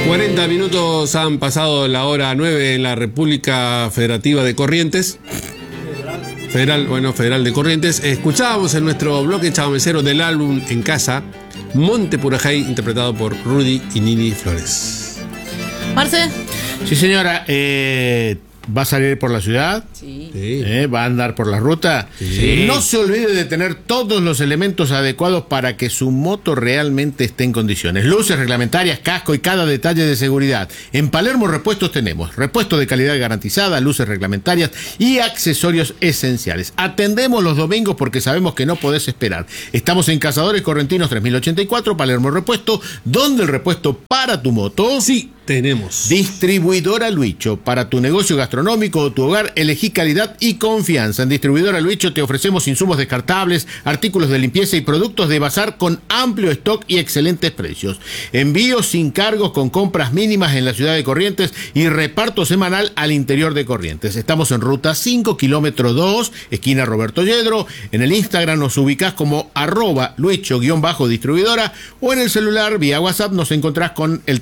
40 minutos han pasado la hora 9 en la República Federativa de Corrientes. Federal de Corrientes. Escuchábamos en nuestro bloque chamamecero del álbum En Casa, Monte Purajay, interpretado por Rudy y Nini Flores. Marce. Sí, señora. ¿Va a salir por la ciudad? Sí. ¿Va a andar por la ruta? Sí. No se olvide de tener todos los elementos adecuados para que su moto realmente esté en condiciones. Luces reglamentarias, casco y cada detalle de seguridad. En Palermo Repuestos tenemos repuestos de calidad garantizada, luces reglamentarias y accesorios esenciales. Atendemos los domingos porque sabemos que no podés esperar. Estamos en Cazadores Correntinos 3084, Palermo Repuesto, donde el repuesto para tu moto... Sí, tenemos. Distribuidora Luicho. Para tu negocio gastronómico o tu hogar, elegí calidad y confianza. En Distribuidora Luicho te ofrecemos insumos descartables, artículos de limpieza y productos de bazar con amplio stock y excelentes precios. Envíos sin cargos con compras mínimas en la ciudad de Corrientes y reparto semanal al interior de Corrientes. Estamos en ruta 5, kilómetro 2, esquina Roberto Yedro. En el Instagram nos ubicás como @luicho_distribuidora o en el celular vía WhatsApp nos encontrás con el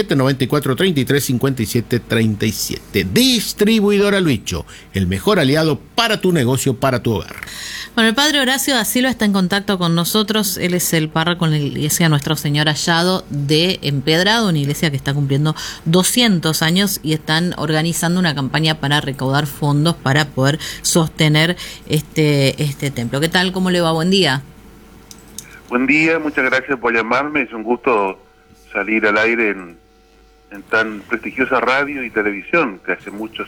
3794-335737. Distribuidora Luicho, el mejor aliado para tu negocio, para tu hogar. Bueno, el padre Horacio da Silva está en contacto con nosotros. Él es el párroco en la iglesia Nuestro Señor Hallado de Empedrado, una iglesia que está cumpliendo 200 años y están organizando una campaña para recaudar fondos para poder sostener este templo. ¿Qué tal? ¿Cómo le va? Buen día. Buen día, muchas gracias por llamarme. Es un gusto salir al aire en tan prestigiosa radio y televisión, que hace mucho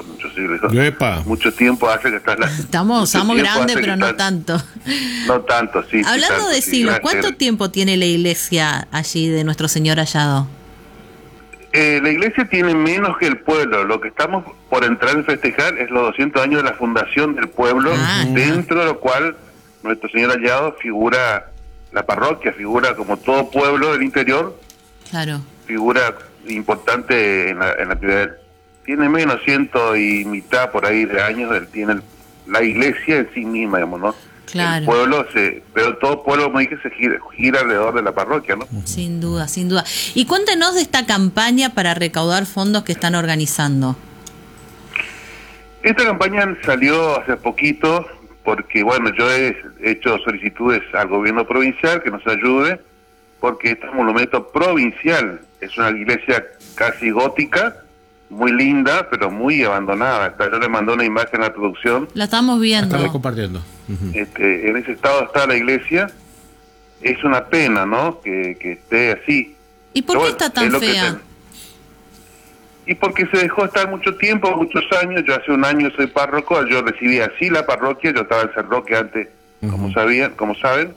tiempo hace que está Estamos grandes, pero no tanto. No tanto, sí. Hablando de siglos, ¿cuánto tiempo tiene la iglesia allí de Nuestro Señor Hallado? La iglesia tiene menos que el pueblo. Lo que estamos por entrar en festejar es los 200 años de la fundación del pueblo, dentro de lo cual Nuestro Señor Hallado figura, la parroquia figura como todo pueblo del interior. Claro. Figura importante en la actividad. Tiene menos 100 y mitad por ahí de años, tiene la iglesia en sí misma, digamos, ¿no? Claro. El pueblo pero todo pueblo, como dije, se gira alrededor de la parroquia, ¿no? Sin duda. Y cuéntenos de esta campaña para recaudar fondos que están organizando. Esta campaña salió hace poquito porque, bueno, yo he hecho solicitudes al gobierno provincial que nos ayude, porque este monumento provincial es una iglesia casi gótica, muy linda, pero muy abandonada. Yo le mandé una imagen a la producción. La estamos viendo. Estamos compartiendo. En ese estado está la iglesia. Es una pena, ¿no?, que esté así. ¿Y por qué está tan fea? Y porque se dejó estar mucho tiempo, muchos años. Yo hace un año soy párroco, yo recibí así la parroquia, yo estaba en San Roque antes, como saben.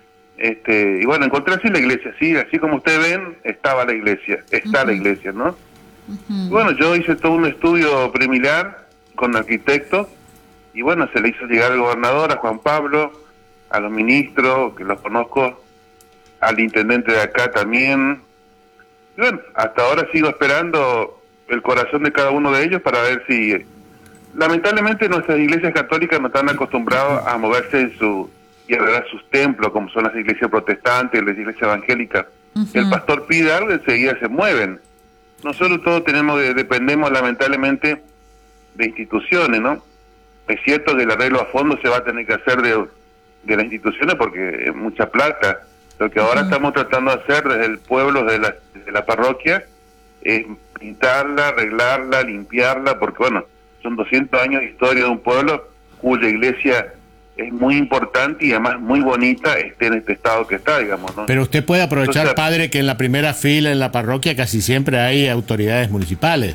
Y bueno, encontré así la iglesia, así como ustedes ven, estaba la iglesia, la iglesia, ¿no? Bueno, yo hice todo un estudio preliminar con arquitectos, y bueno, se le hizo llegar al gobernador, a Juan Pablo, a los ministros, que los conozco, al intendente de acá también. Y bueno, hasta ahora sigo esperando el corazón de cada uno de ellos para ver si... Lamentablemente nuestras iglesias católicas no están acostumbradas a moverse y arreglar sus templos, como son las iglesias protestantes, las iglesias evangélicas. El pastor pide algo y enseguida se mueven. Nosotros todos dependemos lamentablemente de instituciones, ¿no? Es cierto que el arreglo a fondo se va a tener que hacer de las instituciones porque es mucha plata. Lo que ahora estamos tratando de hacer desde el pueblo, desde la parroquia, es pintarla, arreglarla, limpiarla, porque bueno, son 200 años de historia de un pueblo cuya iglesia es muy importante y además muy bonita, esté en este estado que está, digamos, ¿no? Pero usted puede aprovechar, entonces, padre, que en la primera fila en la parroquia casi siempre hay autoridades municipales.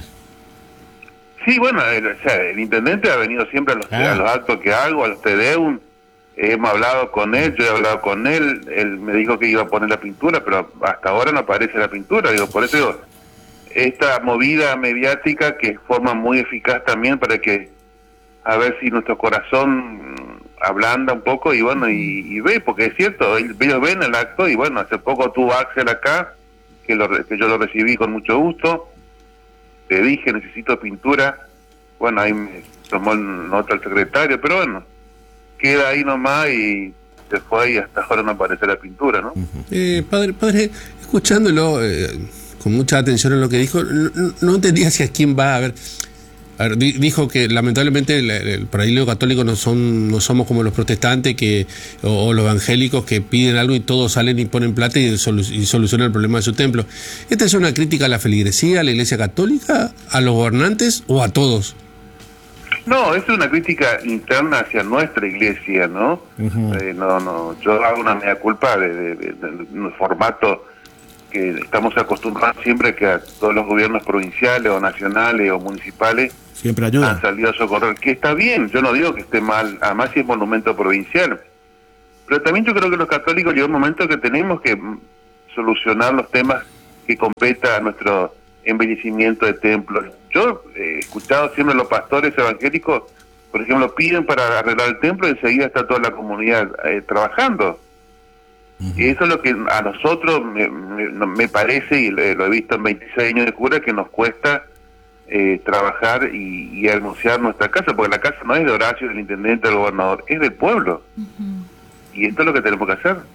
Sí, bueno, el intendente ha venido siempre a los actos que hago, a los TDEUN, hemos hablado con él, yo he hablado con él me dijo que iba a poner la pintura, pero hasta ahora no aparece la pintura, por eso digo, esta movida mediática que forma muy eficaz también para que, a ver si nuestro corazón ablanda un poco y bueno, y ve, porque es cierto, ellos ven el acto y bueno, hace poco tuvo Axel acá, que yo lo recibí con mucho gusto, le dije necesito pintura, bueno, ahí me tomó nota el secretario, pero bueno, queda ahí nomás y se fue y hasta ahora no aparece la pintura, ¿no? Padre, escuchándolo, con mucha atención en lo que dijo. No entendía hacia quién va. A ver, dijo que lamentablemente por ahí los católicos no somos como los protestantes o los evangélicos que piden algo y todos salen y ponen plata y solucionan el problema de su templo. ¿Esta es una crítica a la feligresía, a la Iglesia Católica, a los gobernantes o a todos? No, es una crítica interna hacia nuestra iglesia, ¿no? Uh-huh. Yo hago una mea culpa de un formato que estamos acostumbrados siempre, que a todos los gobiernos provinciales o nacionales o municipales siempre ayuda. Han salido a socorrer, que está bien, yo no digo que esté mal, además si es monumento provincial, pero también yo creo que los católicos llega un momento que tenemos que solucionar los temas que competa a nuestro embellecimiento de templos. Yo he escuchado siempre a los pastores evangélicos, por ejemplo, piden para arreglar el templo y enseguida está toda la comunidad trabajando. Uh-huh. Y eso es lo que a nosotros me parece, y lo he visto en 26 años de cura, que nos cuesta trabajar y hermosear nuestra casa, porque la casa no es de Horacio, del intendente, del gobernador, es del pueblo. Uh-huh. Y esto es lo que tenemos que hacer.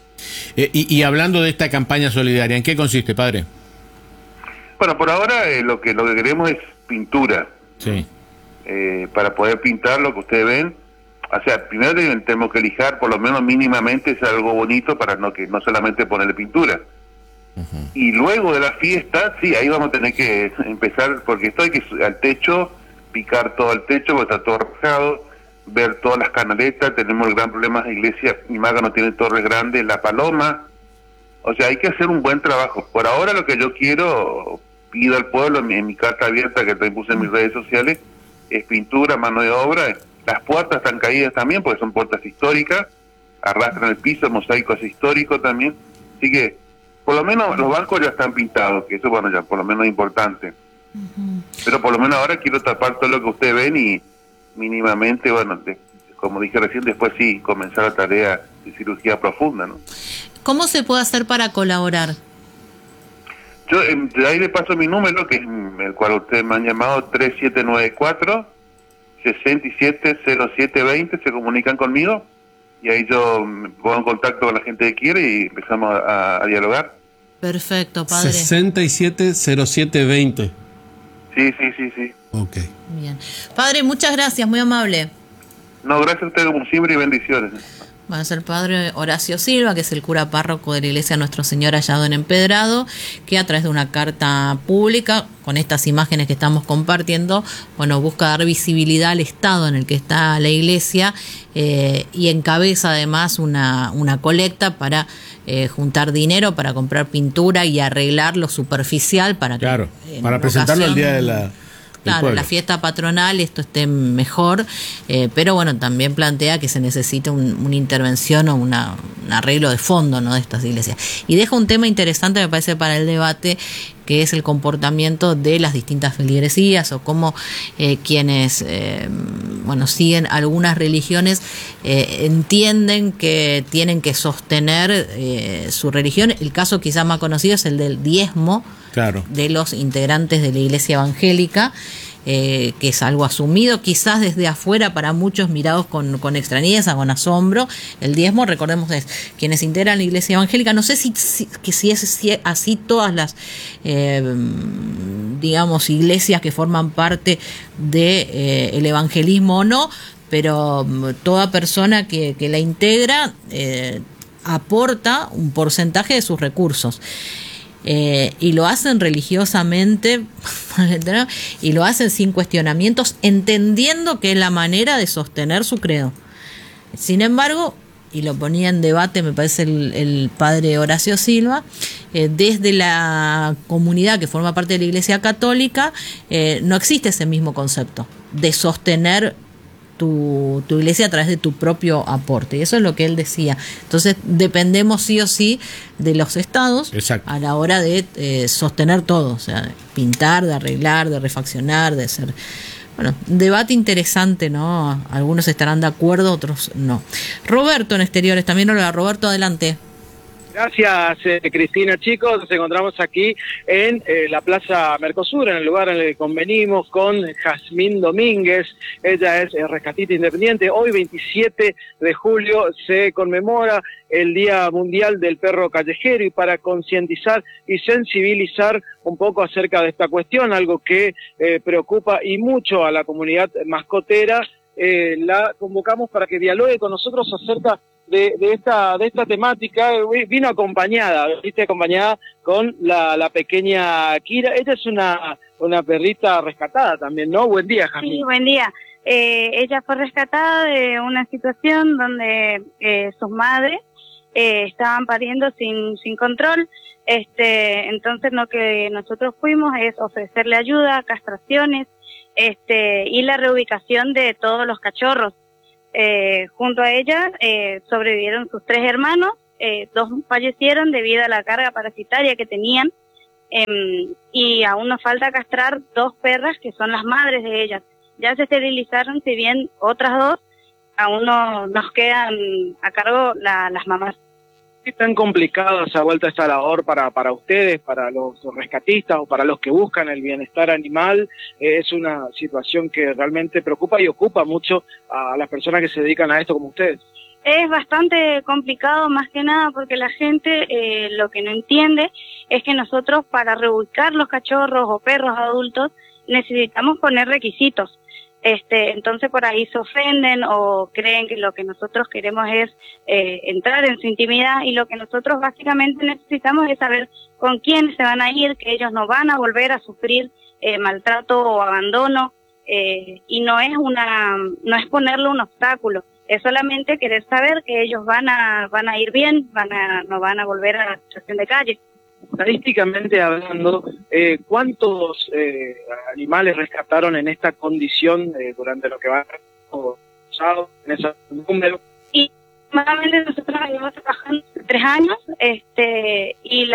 Y hablando de esta campaña solidaria, ¿en qué consiste, padre? Bueno, por ahora lo que queremos es pintura. Sí. Para poder pintar lo que ustedes ven. O sea, primero tenemos que lijar, por lo menos mínimamente, es algo bonito para no solamente ponerle pintura. Uh-huh. Y luego de la fiesta, sí, ahí vamos a tener que empezar, porque esto hay que al techo, picar todo el techo, porque está todo rajado, ver todas las canaletas. Tenemos el gran problema de la iglesia, Imaga no tiene torres grandes, la paloma. O sea, hay que hacer un buen trabajo. Por ahora lo que yo quiero, pido al pueblo en mi carta abierta que también puse en mis redes sociales, es pintura, mano de obra. Las puertas están caídas también porque son puertas históricas, arrastran el piso, el mosaico es histórico también. Así que, por lo menos los bancos ya están pintados, que eso, bueno, ya por lo menos es importante. Uh-huh. Pero por lo menos ahora quiero tapar todo lo que ustedes ven y mínimamente, bueno, como dije recién, después sí, comenzar la tarea de cirugía profunda, ¿no? ¿Cómo se puede hacer para colaborar? Yo de ahí le paso mi número, que es el cual ustedes me han llamado, 3794-670720, se comunican conmigo y ahí yo me pongo en contacto con la gente que quiere y empezamos a dialogar. Perfecto, padre. 670720. Sí. Ok. Bien. Padre, muchas gracias, muy amable. No, gracias a ustedes como siempre y bendiciones. Va a ser el padre Horacio Silva, que es el cura párroco de la iglesia Nuestro Señor hallado en Empedrado, que a través de una carta pública, con estas imágenes que estamos compartiendo, bueno, busca dar visibilidad al estado en el que está la iglesia y encabeza además una que para juntar dinero para comprar pintura y arreglar lo superficial para claro, para presentarlo el día de la... Claro, la fiesta patronal esto esté mejor, pero bueno, también plantea que se necesita una intervención o un arreglo de fondo, ¿no?, de estas iglesias. Y deja un tema interesante, me parece, para el debate, que es el comportamiento de las distintas feligresías o cómo quienes siguen algunas religiones entienden que tienen que sostener su religión. El caso quizás más conocido es el del diezmo. Claro. De los integrantes de la iglesia evangélica, que es algo asumido quizás desde afuera para muchos, mirados con extrañeza, con asombro. El diezmo, recordemos, es quienes integran la iglesia evangélica. No sé si es así todas las iglesias que forman parte de el evangelismo o no, pero toda persona que la integra aporta un porcentaje de sus recursos. Y lo hacen religiosamente y lo hacen sin cuestionamientos, entendiendo que es la manera de sostener su credo. Sin embargo, y lo ponía en debate, me parece, el padre Horacio Silva, desde la comunidad que forma parte de la Iglesia Católica, no existe ese mismo concepto de sostener tu iglesia a través de tu propio aporte, y eso es lo que él decía. Entonces dependemos sí o sí de los estados. Exacto. A la hora de sostener todo, o sea, pintar, de arreglar, de refaccionar, de hacer, bueno, debate interesante, ¿no? Algunos estarán de acuerdo, otros no. Roberto en Exteriores también. Hola, Roberto, adelante. Gracias, Cristina. Chicos, nos encontramos aquí en la Plaza Mercosur, en el lugar en el que convenimos con Jazmín Domínguez. Ella es rescatista independiente. Hoy, 27 de julio, se conmemora el Día Mundial del Perro Callejero, y para concientizar y sensibilizar un poco acerca de esta cuestión, algo que preocupa y mucho a la comunidad mascotera, la convocamos para que dialogue con nosotros acerca de esta temática. Vino acompañada con la pequeña Kira. Ella es una perrita rescatada también, ¿no? Buen día, Jazmín. Sí, buen día. Ella fue rescatada de una situación donde sus madres estaban pariendo sin control. Entonces lo que nosotros fuimos es ofrecerle ayuda, castraciones, y la reubicación de todos los cachorros. Junto a ella sobrevivieron sus 3 hermanos, 2 fallecieron debido a la carga parasitaria que tenían, y aún nos falta castrar 2 perras que son las madres de ellas. Ya se esterilizaron, si bien otras 2 aún nos quedan a cargo las mamás. ¿Qué tan complicada se ha vuelto esta labor para ustedes, para los rescatistas o para los que buscan el bienestar animal? Es una situación que realmente preocupa y ocupa mucho a las personas que se dedican a esto como ustedes. Es bastante complicado, más que nada porque la gente lo que no entiende es que nosotros, para reubicar los cachorros o perros adultos, necesitamos poner requisitos. Entonces por ahí se ofenden o creen que lo que nosotros queremos es entrar en su intimidad, y lo que nosotros básicamente necesitamos es saber con quién se van a ir, que ellos no van a volver a sufrir maltrato o abandono, y no es ponerle un obstáculo, es solamente querer saber que ellos van a ir bien, no van a volver a la situación de calle. Estadísticamente hablando, ¿cuántos animales rescataron en esta condición durante lo que va en ese número? Y normalmente nosotros venimos trabajando 3 años, y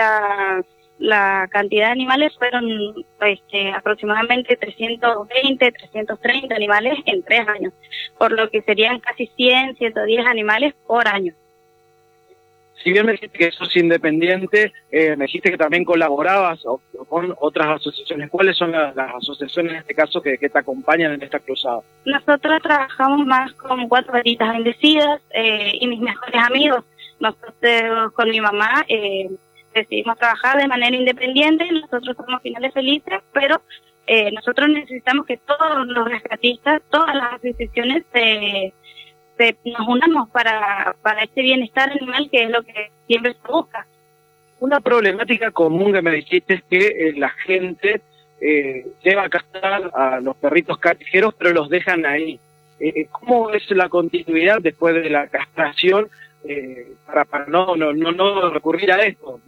la cantidad de animales fueron aproximadamente 320, 330 animales en 3 años, por lo que serían casi 100, 110 animales por año. Si bien me dijiste que sos independiente, me dijiste que también colaborabas con otras asociaciones. ¿Cuáles son las asociaciones en este caso que te acompañan en esta cruzada? Nosotros trabajamos más con 4 Patitas Bendecidas y mis mejores amigos. Nosotros con mi mamá decidimos trabajar de manera independiente. Nosotros somos Finales Felices, pero nosotros necesitamos que todos los rescatistas, todas las asociaciones nos unamos para este bienestar animal, que es lo que siempre se busca. Una problemática común que me dijiste es que la gente lleva a castrar a los perritos callejeros, pero los dejan ahí. ¿Cómo es la continuidad después de la castración para no recurrir a esto?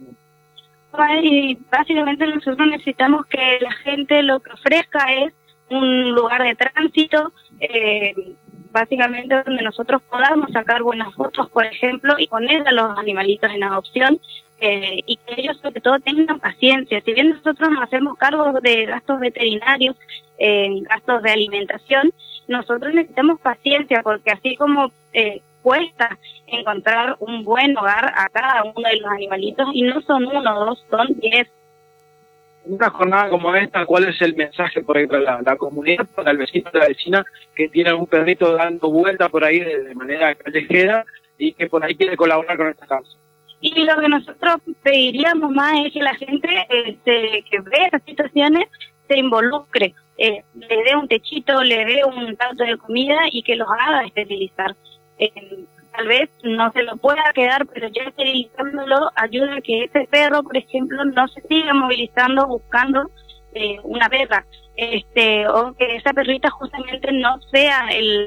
Y básicamente nosotros necesitamos que la gente lo que ofrezca es un lugar de tránsito, básicamente donde nosotros podamos sacar buenas fotos, por ejemplo, y poner a los animalitos en adopción, y que ellos sobre todo tengan paciencia. Si bien nosotros nos hacemos cargo de gastos veterinarios, gastos de alimentación, nosotros necesitamos paciencia, porque así como cuesta encontrar un buen hogar a cada uno de los animalitos, y no son 1 o 2, son 10. En una jornada como esta, ¿cuál es el mensaje para la comunidad, para el vecino de la vecina que tiene un perrito dando vuelta por ahí de manera callejera y que por ahí quiere colaborar con esta causa? Y lo que nosotros pediríamos más es que la gente que ve esas situaciones se involucre, le dé un techito, le dé un plato de comida y que los haga esterilizar. Tal vez no se lo pueda quedar, pero ya esterilizándolo ayuda a que ese perro, por ejemplo, no se siga movilizando buscando una perra, o que esa perrita justamente no sea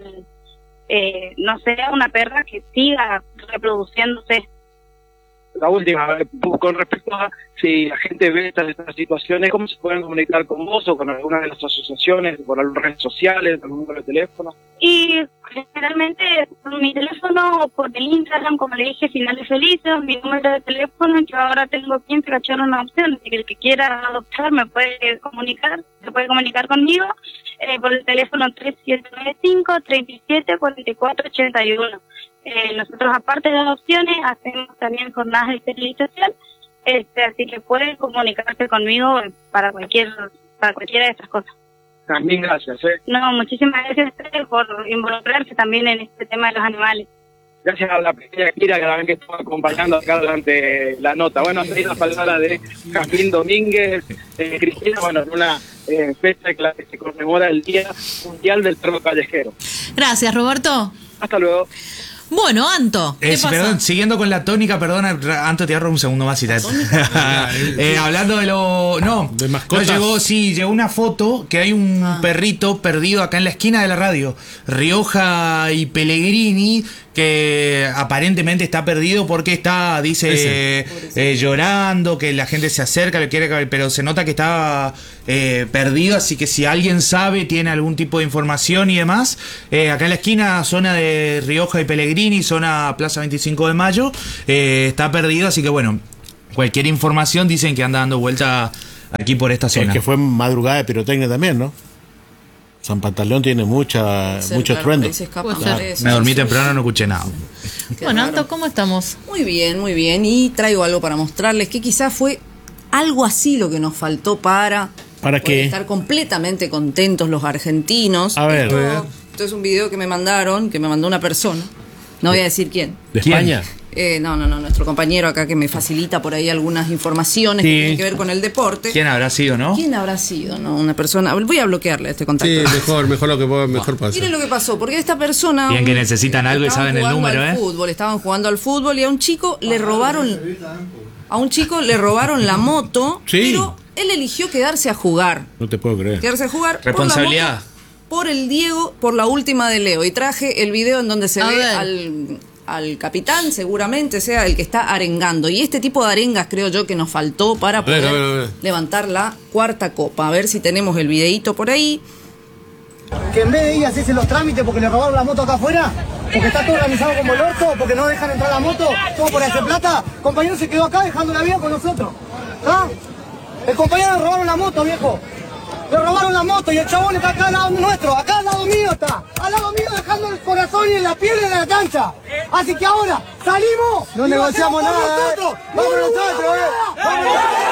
una perra que siga reproduciéndose. La última, con respecto a si la gente ve estas situaciones, ¿cómo se pueden comunicar con vos o con alguna de las asociaciones, por las redes sociales, algún número de teléfono? Y generalmente por mi teléfono, por el Instagram, como le dije, Finales Felices, mi número de teléfono, yo ahora tengo 15 cachorros en adopción, así que el que quiera adoptar se puede comunicar conmigo por el teléfono 3795-374481. nosotros, aparte de adopciones, hacemos también jornadas de esterilización, así que pueden comunicarse conmigo para cualquiera de estas cosas. También gracias. No, muchísimas gracias a ustedes por involucrarse también en este tema de los animales. Gracias a la pequeña Kira, que la ven que estuvo acompañando acá durante la nota. Bueno, hasta ahí la palabra de Jazmín Domínguez. Cristina, bueno, en una fecha que se conmemora el Día Mundial del Perro Callejero. Gracias, Roberto. Hasta luego. Bueno, Anto, ¿qué pasa? Perdón, siguiendo con la tónica, perdona, Anto, te agarro un segundo más y tal. Hablando de lo... No, de mascotas. Llegó una foto que hay un perrito perdido acá en la esquina de la radio, Rioja y Pellegrini, que aparentemente está perdido porque está, dice, llorando, que la gente se acerca, le quiere, pero se nota que está perdido, así que si alguien sabe, tiene algún tipo de información y demás, acá en la esquina, zona de Rioja y Pellegrini, zona Plaza 25 de Mayo, está perdido, así que bueno, cualquier información dicen que anda dando vuelta aquí por esta zona. Es que fue madrugada de pirotecnia también, ¿no? San Pantaleón tiene mucho estruendo. Me dormí temprano, no escuché nada. Bueno, Anto, ¿cómo estamos? Muy bien, muy bien. Y traigo algo para mostrarles que quizás fue algo así lo que nos faltó para qué? Estar completamente contentos los argentinos. A ver. Esto es un video que me mandó una persona. No voy a decir quién. ¿De España? No, nuestro compañero acá que me facilita por ahí algunas informaciones que tienen que ver con el deporte. ¿Quién habrá sido, no? ¿Quién habrá sido, no? Una persona. Voy a bloquearle este contacto. Sí, mejor lo que mejor pasa. Miren lo que pasó, porque esta persona. Bien que necesitan algo y saben el número, Estaban jugando al fútbol y a un chico le robaron. A un chico le robaron la moto, pero él eligió quedarse a jugar. No te puedo creer. Quedarse a jugar. Responsabilidad. Por el Diego, por la última de Leo. Y traje el video en donde se ve al capitán, seguramente sea el que está arengando. Y este tipo de arengas creo yo que nos faltó para poder levantar la cuarta copa. A ver si tenemos el videíto por ahí. Que en vez de ir a hacerse los trámites porque le robaron la moto acá afuera, porque está todo organizado como el orto, porque no dejan entrar la moto, todo por hacer plata, el compañero se quedó acá dejando la vida con nosotros. ¿Ah? El compañero le robaron la moto, viejo. Le robaron la moto y el chabón está acá al lado nuestro, acá al lado mío está. Al lado mío dejando el corazón y la piel en la cancha. Así que ahora salimos. No negociamos nada. Vamos nosotros, Vamos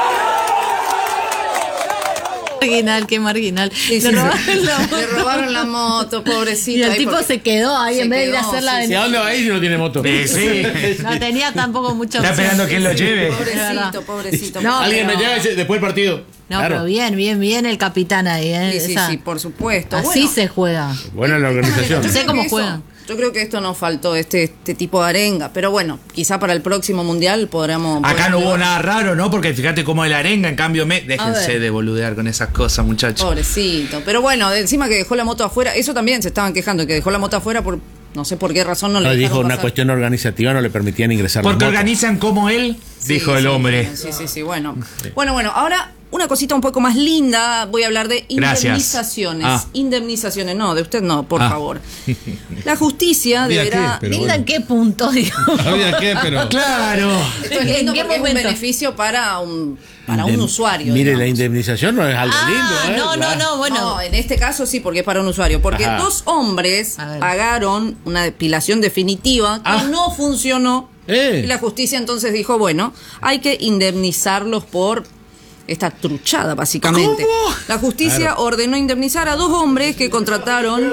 Qué marginal. Le robaron la moto, pobrecito. Y el tipo se quedó ahí en vez de ir a hacerla de... ¿Y a dónde va a ir si no tiene moto? Sí. No tenía tampoco mucha Está esperando que él lo lleve. Pobrecito. No, Alguien me lleva después del partido. No, pero bien el capitán ahí. Sí, por supuesto. Así se juega. Buena la organización. No sé cómo juegan. Yo creo que esto nos faltó, este tipo de arenga. Pero bueno, quizá para el próximo mundial podremos... Acá no hubo nada raro, ¿no? Porque fíjate cómo el arenga, en cambio, déjense de boludear con esas cosas, muchachos. Pobrecito. Pero bueno, encima que dejó la moto afuera, eso también se estaban quejando, que dejó la moto afuera por... No sé por qué razón no le dejaron dijo pasar. una cuestión organizativa, no le permitían ingresar. Porque organizan como él, dijo el hombre. Sí, bueno. Bueno, ahora una cosita un poco más linda, voy a hablar de indemnizaciones. Indemnizaciones, no, de usted no, por favor. La justicia deberá... ¿Linda en qué punto? ¿Sabía qué? Pero... Claro. Esto es lindo porque es un beneficio para un usuario. Mire, digamos. La indemnización no es algo lindo. No, bueno. No, en este caso sí, porque es para un usuario. Porque dos hombres pagaron una depilación definitiva que no funcionó. Y la justicia entonces dijo, bueno, hay que indemnizarlos por esta truchada, básicamente. ¿Cómo? La justicia ordenó indemnizar a dos hombres que contrataron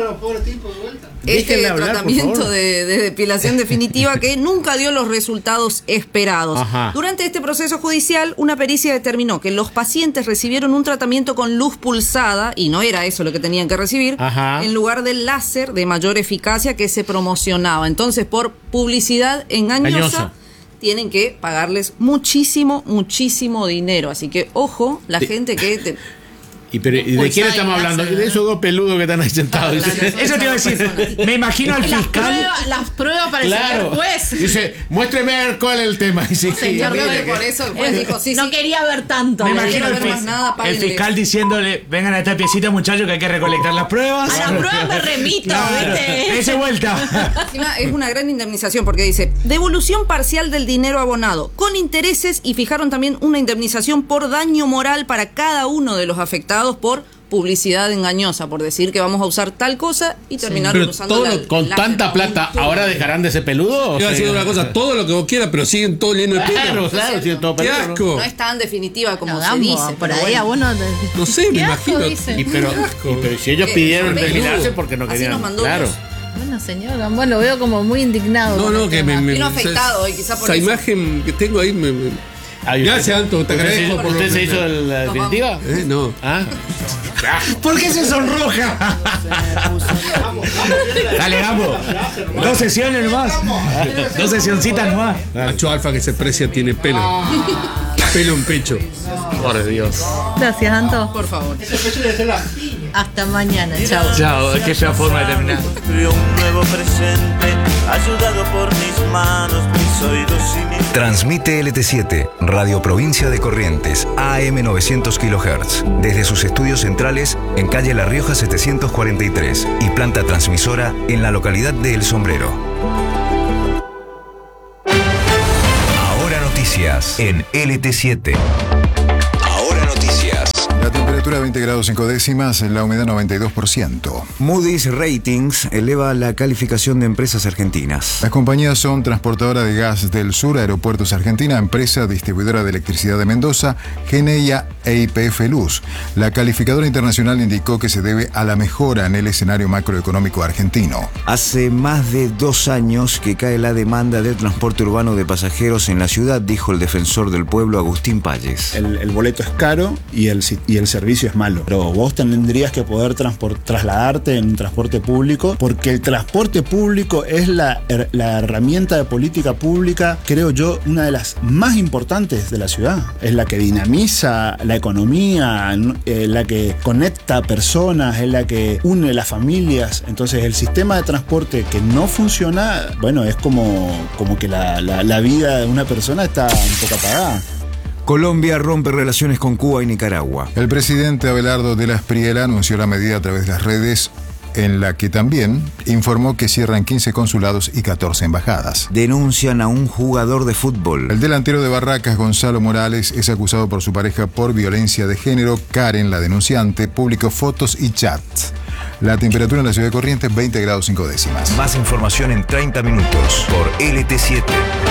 este tratamiento de depilación definitiva que nunca dio los resultados esperados. Durante este proceso judicial, una pericia determinó que los pacientes recibieron un tratamiento con luz pulsada, y no era eso lo que tenían que recibir, en lugar del láser de mayor eficacia que se promocionaba. Entonces, por publicidad engañosa. Tienen que pagarles muchísimo dinero. Así que, ojo, la gente que... ¿Y de quién estamos hablando? De esos dos peludos que están ahí sentados. Eso te iba a decir. Me imagino al fiscal. Las pruebas para el señor juez. Dice, muéstreme a ver cuál es el tema. Dice, señor juez, por eso el juez dijo, no quería ver tanto. Me imagino el fiscal diciéndole, vengan a esta piecita, muchachos, que hay que recolectar las pruebas. A la prueba me remito, ¿viste? Ese vuelta. Encima es una gran indemnización porque dice, devolución parcial del dinero abonado, con intereses, y fijaron también una indemnización por daño moral para cada uno de los afectados por publicidad engañosa por decir que vamos a usar tal cosa y terminaron usando con tanta plata, ¿ahora dejarán de ser peludos? Yo haciendo una cosa, todo lo que vos quieras, pero siguen todo lleno de pelo. Claro, siguen todo peludo. ¡Qué asco! No es tan definitiva como se dice. Por ahí a vos no sé, me imagino. Pero si ellos pidieron terminarse porque no querían. Así nos mandó Claro. Dios. Bueno, señor Gambón, lo veo como muy indignado. No, que me Vino afectado y quizá por esa eso. imagen que tengo ahí Gracias, Anto, te agradezco por ¿Usted se hizo la definitiva? No. Ah. ¿Por qué se sonroja? Dale, Gambo. 2 sesiones nomás. 2 sesioncitas nomás. Macho alfa que se precia tiene pelo. Pelo en pecho. Por Dios. Gracias, Anto. Por favor. Hasta mañana. Chao. Chao, qué fea forma de terminar. Un nuevo presente, ayudado por mis manos, mis oídos y mis... Transmite LT7, Radio Provincia de Corrientes, AM 900 kHz, desde sus estudios centrales en calle La Rioja 743 y planta transmisora en la localidad de El Sombrero. Ahora noticias en LT7. Ahora noticias. La temperatura 20 grados 5 décimas, la humedad 92%. Moody's Ratings eleva la calificación de empresas argentinas. Las compañías son Transportadora de Gas del Sur, Aeropuertos Argentina, Empresa Distribuidora de Electricidad de Mendoza, Geneia e YPF Luz. La calificadora internacional indicó que se debe a la mejora en el escenario macroeconómico argentino. Hace más de 2 años que cae la demanda del transporte urbano de pasajeros en la ciudad, dijo el defensor del pueblo Agustín Payes. El boleto es caro y el servicio es malo. Pero vos tendrías que poder trasladarte en un transporte público, porque el transporte público es la herramienta de política pública, creo yo, una de las más importantes de la ciudad. Es la que dinamiza la economía, la que conecta personas, es la que une las familias. Entonces el sistema de transporte que no funciona, bueno, es como que la vida de una persona está un poco apagada. Colombia rompe relaciones con Cuba y Nicaragua. El presidente Abelardo de la Espriella anunció la medida a través de las redes, en la que también informó que cierran 15 consulados y 14 embajadas. Denuncian a un jugador de fútbol. El delantero de Barracas, Gonzalo Morales, es acusado por su pareja por violencia de género. Karen, la denunciante, publicó fotos y chats. La temperatura en la ciudad de Corrientes, 20 grados 5 décimas. Más información en 30 minutos por LT7.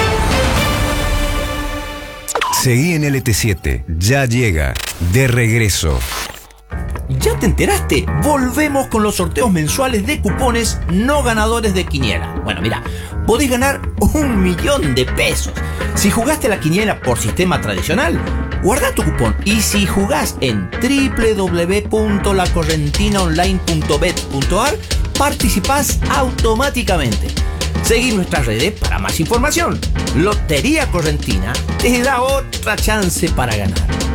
Seguí en LT7, ya llega, de regreso. ¿Ya te enteraste? Volvemos con los sorteos mensuales de cupones no ganadores de quiniela. Bueno, mira, podés ganar 1.000.000 de pesos. Si jugaste a la quiniela por sistema tradicional, guarda tu cupón. Y si jugás en www.lacorrentinaonline.bet.ar, participás automáticamente. Seguí nuestras redes para más información. Lotería Correntina te da otra chance para ganar.